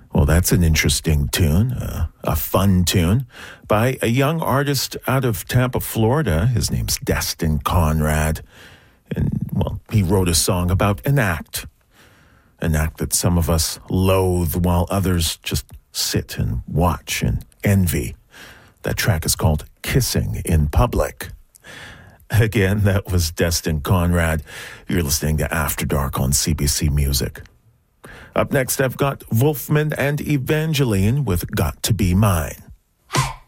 Well, that's an interesting tune, a fun tune, by a young artist out of Tampa, Florida. His name's Destin Conrad. And, well, he wrote a song about an act that some of us loathe while others just sit and watch and envy. That track is called Kissing in Public. Again, that was Destin Conrad. You're listening to After Dark on CBC Music. Up next, I've got Wolfman and Evangeline with Got to Be Mine.